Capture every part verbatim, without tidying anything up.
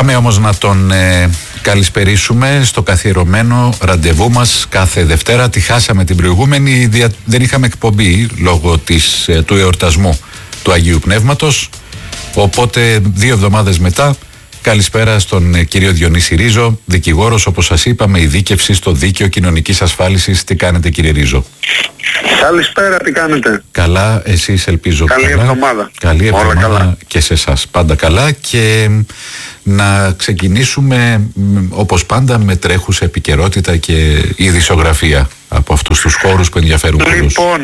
Πάμε όμως να τον ε, καλησπερίσουμε στο καθιερωμένο ραντεβού μας κάθε Δευτέρα. Τη χάσαμε την προηγούμενη, δια, δεν είχαμε εκπομπή λόγω της, ε, του εορτασμού του Αγίου Πνεύματος. Οπότε δύο εβδομάδες μετά, καλησπέρα στον ε, κύριο Διονύση Ρίζο, δικηγόρος, όπως σας είπαμε, ειδίκευση στο δίκαιο κοινωνικής ασφάλισης. Τι κάνετε, κύριε Ρίζο? Καλησπέρα, τι κάνετε? Καλά, εσείς ελπίζω? Καλή καλά. εβδομάδα. Καλή εβδομάδα. Όλα καλά. Και σε εσάς πάντα καλά. Και να ξεκινήσουμε όπως πάντα με τρέχουσα επικαιρότητα και ειδησιογραφία από αυτούς τους χώρους που ενδιαφέρουν πολλούς. Λοιπόν,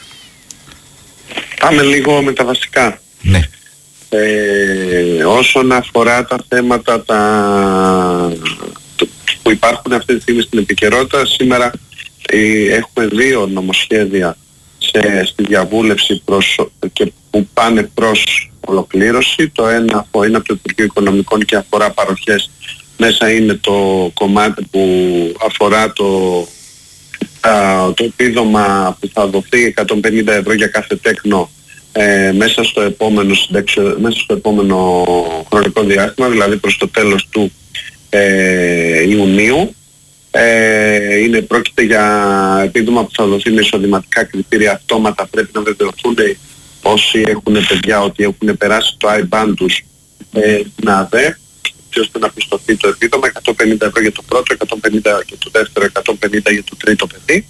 πάμε λίγο με τα βασικά. Ναι. Ε, όσον αφορά τα θέματα τα... που υπάρχουν αυτή τη στιγμή στην επικαιρότητα, σήμερα ε, έχουμε δύο νομοσχέδια σε, στη διαβούλευση προς, και που πάνε προς ολοκλήρωση. Το ένα είναι από το Υπουργείο Οικονομικών και αφορά παροχές. Μέσα είναι το κομμάτι που αφορά το, α, το επίδομα που θα δοθεί εκατόν πενήντα ευρώ για κάθε τέκνο ε, μέσα, στο επόμενο συνταξιο, μέσα στο επόμενο χρονικό διάστημα, δηλαδή προς το τέλος του ε, Ιουνίου. Ε, είναι, πρόκειται για επίδομα που θα δοθεί με εισοδηματικά κριτήρια αυτόματα. Πρέπει να βεβαιωθούν όσοι έχουν παιδιά ότι έχουν περάσει το άι μπαν τους ε, στην ΑΔΕ, ώστε να πιστωθεί το επίδομα. Εκατόν πενήντα ευρώ για το πρώτο, εκατόν πενήντα για το δεύτερο, εκατόν πενήντα για το τρίτο παιδί.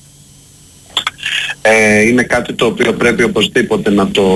Ε, είναι κάτι το οποίο πρέπει οπωσδήποτε να το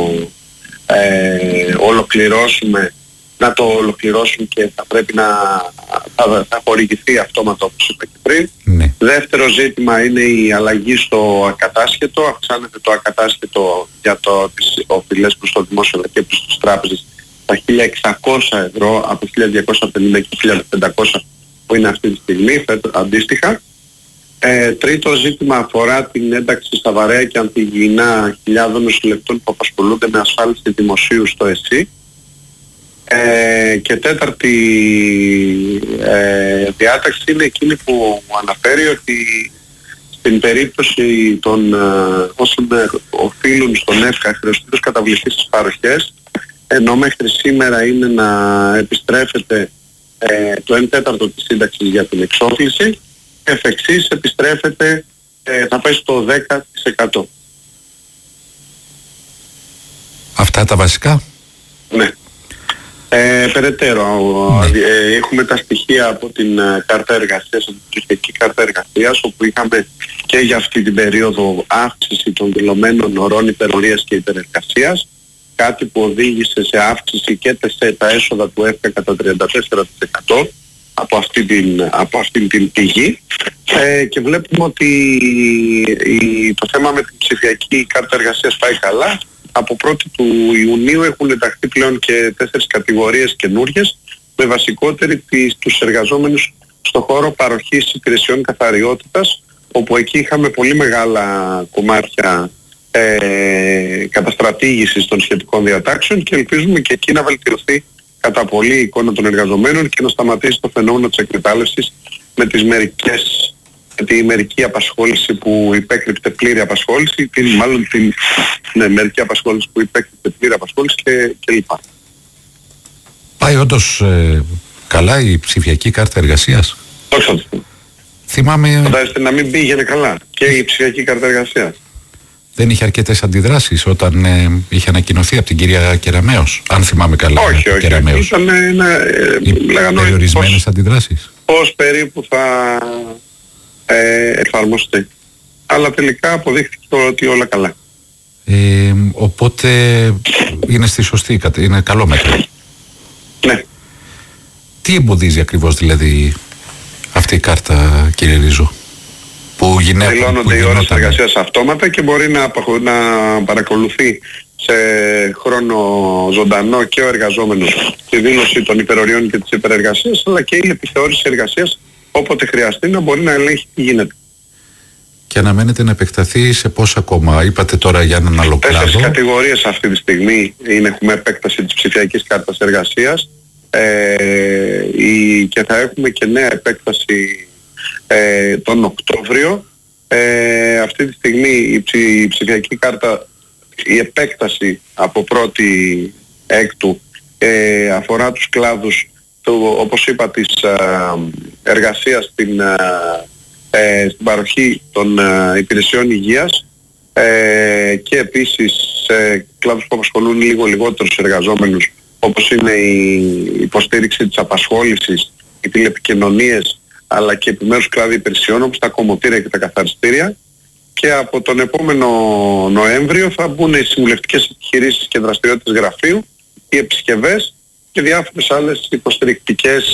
ε, ολοκληρώσουμε να το ολοκληρώσουν και θα πρέπει να θα, θα χορηγηθεί αυτόματα, όπως είπα και πριν. Ναι. Δεύτερο ζήτημα είναι η αλλαγή στο ακατάσχετο. Αυξάνεται το ακατάσχετο για το, τις οφειλές προς το δημόσιο και προς τις τράπεζες στα χίλια εξακόσια ευρώ από χίλια διακόσια πενήντα και χίλια πεντακόσια που είναι αυτή τη στιγμή, αντίστοιχα. Ε, τρίτο ζήτημα αφορά την ένταξη στα βαρέα και αντιγυηνά χιλιάδων νοσηλευτών που απασχολούνται με ασφάλιση δημοσίου στο ΕΣΥ. Ε, και τέταρτη ε, διάταξη είναι εκείνη που αναφέρει ότι στην περίπτωση των ε, όσων οφείλουν στον ΕΦΚΑ χρεωστήτως καταβληθείς στις παροχές, ενώ μέχρι σήμερα είναι να επιστρέφεται ε, το ένα τέταρτο της σύνταξης για την εξόφληση, εφ' εξής επιστρέφεται, ε, θα πάει στο δέκα τοις εκατό. Αυτά τα βασικά. Ναι. Ε, περαιτέρω, ναι. ε, έχουμε τα στοιχεία από την ε, κάρτα εργασίας, από την ψηφιακή κάρτα εργασίας, όπου είχαμε και για αυτή την περίοδο αύξηση των δηλωμένων ωρών υπερορίας και υπερεργασίας, κάτι που οδήγησε σε αύξηση και σε τα έσοδα του ΕΦΚΑ κατά τριάντα τέσσερα τοις εκατό από αυτή την, από αυτή την πηγή. Ε, και βλέπουμε ότι η, το θέμα με την ψηφιακή κάρτα εργασίας πάει καλά. Από πρώτη του Ιουνίου έχουν ενταχθεί πλέον και τέσσερις κατηγορίες καινούργιες, με βασικότερη τις, τους εργαζόμενους στον χώρο παροχής υπηρεσιών καθαριότητας, όπου εκεί είχαμε πολύ μεγάλα κομμάτια ε, καταστρατήγησης των σχετικών διατάξεων και ελπίζουμε και εκεί να βελτιωθεί κατά πολύ η εικόνα των εργαζομένων και να σταματήσει το φαινόμενο της εκμετάλλευσης με τις μερικές τη μερική απασχόληση που υπέκρυπτε πλήρη απασχόληση, την, μάλλον την ναι, μερική απασχόληση που υπέκρυπτε πλήρη απασχόληση και, και λοιπά. Πάει όντως ε, καλά η ψηφιακή κάρτα εργασίας? Όχι. Θυμάμαι... Φαντάζεστε να μην πήγαινε καλά και η ψηφιακή κάρτα εργασίας. Δεν είχε αρκετές αντιδράσεις όταν ε, είχε ανακοινωθεί από την κυρία Κεραμέως, αν θυμάμαι καλά? Όχι, όχι. Κεραμέως. Ήταν ένα... Ε, λέγανε περιορισμένες πώς, αντιδράσεις. Πώς περίπου θα ε, εφαρμοστεί. Αλλά τελικά αποδείχθηκε ότι όλα καλά. Ε, οπότε είναι στη σωστή, είναι καλό μέτρο. Ναι. Τι εμποδίζει ακριβώς δηλαδή αυτή η κάρτα, κύριε Ρίζο, που γινόταν? Δηλώνονται οι ώρες εργασίας αυτόματα και μπορεί να, να παρακολουθεί σε χρόνο ζωντανό και ο εργαζόμενος τη δήλωση των υπεροριών και της υπερεργασίας, αλλά και η επιθεώρηση εργασίας όποτε χρειαστεί να μπορεί να ελέγχει τι γίνεται. Και αναμένεται να επεκταθεί σε πόσα ακόμα? Είπατε τώρα για έναν άλλο κλάδο. Τέσσερις κατηγορίες αυτή τη στιγμή είναι, έχουμε επέκταση της ψηφιακής κάρτας εργασίας ε, η, και θα έχουμε και νέα επέκταση ε, τον Οκτώβριο. Ε, αυτή τη στιγμή η, ψη, η ψηφιακή κάρτα, η επέκταση από πρώτη έκτου ε, αφορά τους κλάδους του, όπως είπα, της ε, εργασίας στην, ε, στην παροχή των ε, υπηρεσιών υγείας ε, και επίσης σε κλάδους που απασχολούν λίγο λιγότερους εργαζόμενους, όπως είναι η υποστήριξη της απασχόλησης, οι τηλεπικοινωνίες, αλλά και επιμέρους κλάδοι υπηρεσιών όπως τα κομμωτήρια και τα καθαριστήρια. Και από τον επόμενο Νοέμβριο θα μπουν οι συμβουλευτικές επιχειρήσεις και δραστηριότητες γραφείου, οι επισκευές και διάφορες άλλες υποστηρικτικές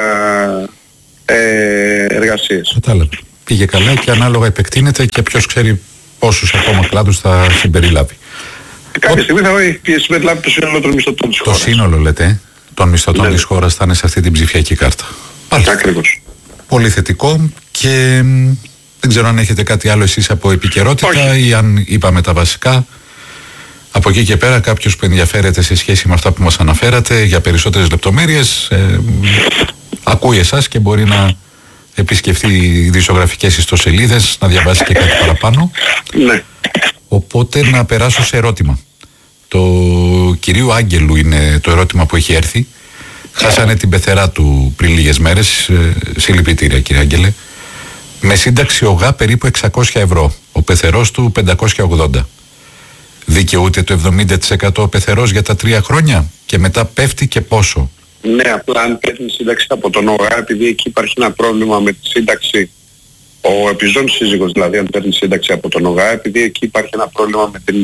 ε, ε, εργασίες. Κατάλαβα. Πήγε καλά και ανάλογα επεκτείνεται και ποιος ξέρει πόσους ακόμα κλάδους θα συμπεριλάβει. Κάποια στιγμή θα συμπεριλάβει το σύνολο των μισθωτών της χώρας. Το σύνολο λέτε των μισθωτών ναι. της χώρας θα είναι σε αυτή την ψηφιακή κάρτα. Ακριβώς. Πολύ θετικό και δεν ξέρω αν έχετε κάτι άλλο εσείς από επικαιρότητα. Όχι. Ή αν είπαμε τα βασικά. Από εκεί και πέρα κάποιος που ενδιαφέρεται σε σχέση με αυτά που μας αναφέρατε για περισσότερες λεπτομέρειες ε, ακούει εσάς και μπορεί να επισκεφτεί ειδησιογραφικές ιστοσελίδες, να διαβάσει και κάτι παραπάνω. Ναι. Οπότε να περάσω σε ερώτημα. Το κυρίου Άγγελου είναι το ερώτημα που έχει έρθει. Χάσανε την πεθερά του πριν λίγες μέρες. Ε, συλληπιτήρια κύριε Άγγελε. Με σύνταξη ΟΓΑ περίπου εξακόσια ευρώ. Ο πεθερός του πεντακόσια ογδόντα. Δικαιούται το εβδομήντα τοις εκατό ο πεθερός για τα τρία χρόνια και μετά πέφτει και πόσο? Ναι, απλά αν παίρνει σύνταξη από τον ΟΓΑ, επειδή εκεί υπάρχει ένα πρόβλημα με τη σύνταξη, ο επιζών σύζυγος δηλαδή αν παίρνει σύνταξη από τον ΟΓΑ, επειδή εκεί υπάρχει ένα πρόβλημα με την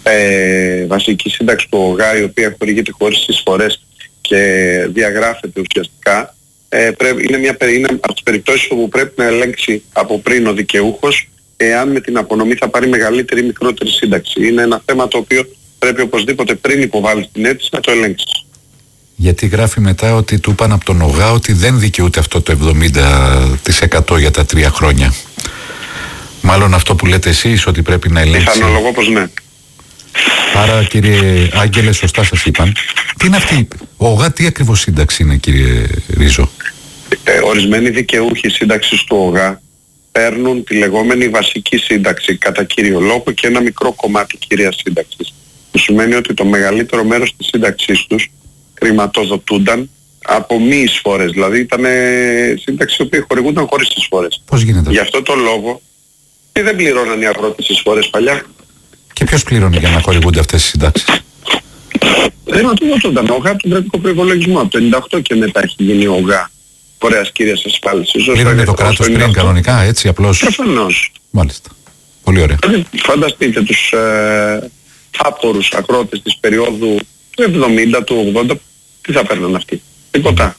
ε, βασική σύνταξη του ΟΓΑ, η οποία χορηγείται χωρίς εισφορές και διαγράφεται ουσιαστικά, ε, πρέπει, είναι, μια, είναι από τις περιπτώσεις όπου πρέπει να ελέγξει από πριν ο δικαιούχος εάν με την απονομή θα πάρει μεγαλύτερη ή μικρότερη σύνταξη. Είναι ένα θέμα το οποίο πρέπει οπωσδήποτε πριν υποβάλεις την αίτηση να το ελέγξεις. Γιατί γράφει μετά ότι του είπαν από τον ΟΓΑ ότι δεν δικαιούται αυτό το εβδομήντα τοις εκατό για τα τρία χρόνια. Μάλλον αυτό που λέτε εσείς ότι πρέπει να ελέγξει. Πιθανολογώ πως ναι. Άρα κύριε Άγγελε, σωστά σας είπαν. Τι είναι αυτή, ο ΟΓΑ τι ακριβώς σύνταξη είναι κύριε Ρίζο? Ε, ορισμένοι δικαιούχοι σύνταξης του ΟΓΑ παίρνουν τη λεγόμενη βασική σύνταξη κατά κύριο λόγο και ένα μικρό κομμάτι κυρίας σύνταξης. Που σημαίνει ότι το μεγαλύτερο μέρος της σύνταξής τους χρηματοδοτούνταν από μη εισφορές. Δηλαδή ήταν σύνταξη η οποία χορηγούνταν χωρίς εισφορές. Πώς γίνεται? Γι' αυτό το λόγο και δεν πληρώναν οι αγρότες εισφορές παλιά. Και ποιος πληρώνει για να χορηγούνται αυτές οι συντάξεις? Χρηματοδοτούνταν ΟΓΑ από τον κρατικό προϋπολογισμό. Από το ενενήντα οκτώ και μετά έχει γίνει ΟΓΑ. Φορέας κύριας ασφάλισης. Πλήρωνε το κράτος πριν κανονικά, έτσι απλώς? Προφανώς. Μάλιστα. Πολύ ωραία. Φανταστείτε τους ε, άπορους ακρότες της περίοδου του εβδομήντα, του ογδόντα, τι θα παίρναν αυτοί? Τίποτα.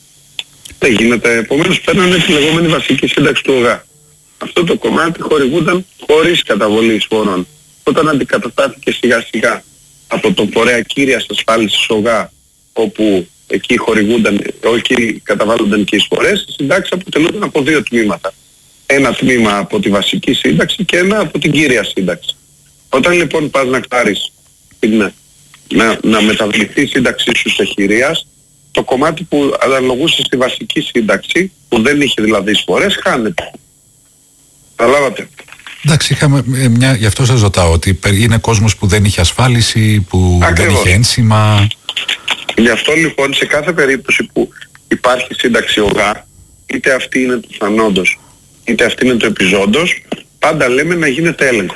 Δεν γίνεται. Επομένως παίρνανε τη λεγόμενη βασική σύνταξη του ΟΓΑ. Αυτό το κομμάτι χορηγούνταν χωρίς καταβολή εισφορών. Όταν αντικαταστάθηκε σιγά σιγά από τον φορέα κύριας ασφάλισης ΟΓΑ, όπου εκεί χορηγούνταν, εκεί καταβάλλονταν και οι εισφορές, οι συντάξεις αποτελούνταν από δύο τμήματα. Ένα τμήμα από τη βασική σύνταξη και ένα από την κύρια σύνταξη. Όταν λοιπόν πας να πάρεις, να, να, να μεταβληθεί η σύνταξή σου σε χειρίας, το κομμάτι που αναλογούσε στη βασική σύνταξη, που δεν είχε δηλαδή εισφορές, χάνεται. Καταλάβατε? Εντάξει, είχαμε μια, γι' αυτό σας ρωτάω, ότι είναι κόσμος που δεν είχε ασφάλιση, που Ακριβώς. δεν είχε ένσημα. Γι' αυτό λοιπόν σε κάθε περίπτωση που υπάρχει σύνταξη ΟΓΑ, είτε αυτή είναι του θανόντος, είτε αυτή είναι του επιζώντος, πάντα λέμε να γίνεται έλεγχο.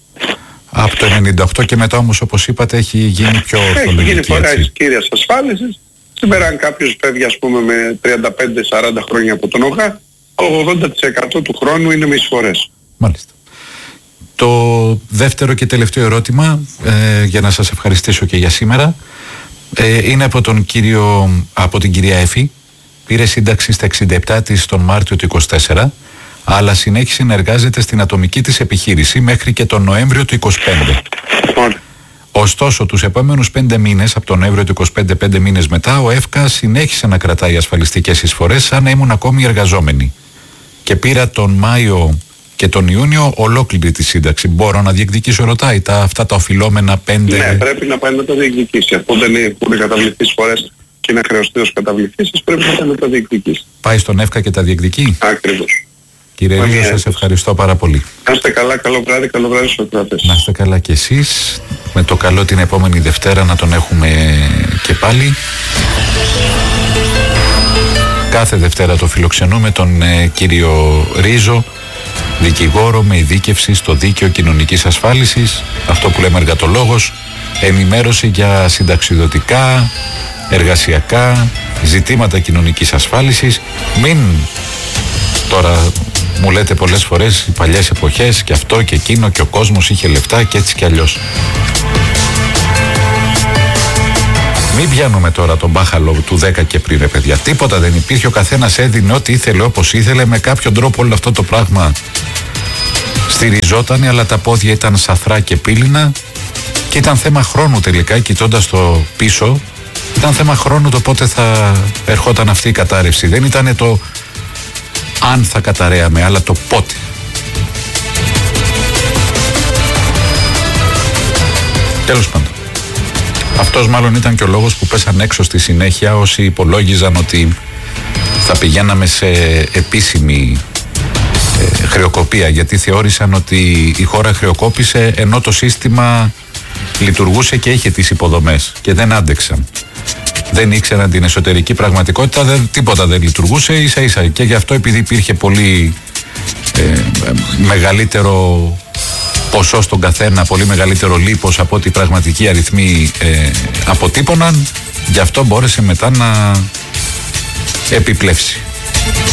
Από το ενενήντα οκτώ και μετά όμως, όπως είπατε, έχει γίνει πιο ορθολογική. Έχει γίνει φορέα της κύριας ασφάλισης. Σήμερα αν κάποιος φεύγει ας πούμε με τριάντα πέντε σαράντα χρόνια από τον ΟΓΑ, το ογδόντα τοις εκατό του χρόνου είναι με εισφορές. Μάλιστα. Το δεύτερο και τελευταίο ερώτημα, ε, για να σας ευχαριστήσω και για σήμερα, ε, είναι από, τον κύριο, από την κυρία Έφη. Πήρε σύνταξη στα εξήντα επτά της τον Μάρτιο του είκοσι τέσσερα, αλλά συνέχισε να εργάζεται στην ατομική της επιχείρηση μέχρι και τον Νοέμβριο του είκοσι πέντε. Ωστόσο, τους επόμενους πέντε μήνες, από τον Νοέμβριο του είκοσι πέντε, πέντε μήνες μετά, ο ΕΦΚΑ συνέχισε να κρατάει ασφαλιστικές εισφορές σαν να ήμουν ακόμη εργαζόμενοι. Και πήρα τον Μάιο και τον Ιούνιο ολόκληρη τη σύνταξη. Μπορώ να διεκδικήσω, ρωτάει, τα, αυτά τα οφειλόμενα πέντε... Ναι, πρέπει να πάει να τα διεκδικήσει. Αφού δεν έχουν καταβληθεί εισφορές και είναι χρεωστή ως καταβληθήσεις, πρέπει να πάει να τα διεκδικήσει. Πάει στον ΕΦΚΑ και τα διεκδικεί. Ακριβώς. Κύριε Ρίζο, σας ευχαριστώ πάρα πολύ. Να είστε καλά, καλό βράδυ, καλό βράδυ στους ακροατές. Να είστε καλά κι εσείς. Με το καλό την επόμενη Δευτέρα να τον έχουμε και πάλι. Κάθε Δευτέρα το φιλοξενούμε τον ε, κύριο Ρίζο, δικηγόρο με ειδίκευση στο δίκαιο κοινωνικής ασφάλισης, αυτό που λέμε εργατολόγος, ενημέρωση για συνταξιδοτικά, εργασιακά, ζητήματα κοινωνικής ασφάλισης. Μην τώρα μου λέτε πολλές φορές οι παλιές εποχές και αυτό και εκείνο και ο κόσμος είχε λεφτά και έτσι και αλλιώς. Μην πιάνουμε τώρα τον μπάχαλο του δέκα και πριν, ρε παιδιά. Τίποτα δεν υπήρχε, ο καθένας έδινε ό,τι ήθελε όπως ήθελε, με κάποιον τρόπο όλο αυτό το πράγμα στηριζότανε, αλλά τα πόδια ήταν σαθρά και πύληνα και ήταν θέμα χρόνου τελικά, κοιτώντας το πίσω, ήταν θέμα χρόνου το πότε θα ερχόταν αυτή η κατάρρευση. Δεν ήταν το αν θα καταραίαμε, αλλά το πότε. Τέλος πάντων. Αυτός μάλλον ήταν και ο λόγος που πέσαν έξω στη συνέχεια όσοι υπολόγιζαν ότι θα πηγαίναμε σε επίσημη ε, χρεοκοπία, γιατί θεώρησαν ότι η χώρα χρεοκόπησε ενώ το σύστημα λειτουργούσε και είχε τις υποδομές και δεν άντεξαν. Δεν ήξεραν την εσωτερική πραγματικότητα, δεν, τίποτα δεν λειτουργούσε ίσα ίσα, και γι' αυτό επειδή υπήρχε πολύ ε, μεγαλύτερο ποσό στον καθένα, πολύ μεγαλύτερο λίπος από ό,τι οι πραγματικοί αριθμοί ε, αποτύπωναν, γι' αυτό μπόρεσε μετά να επιπλέψει.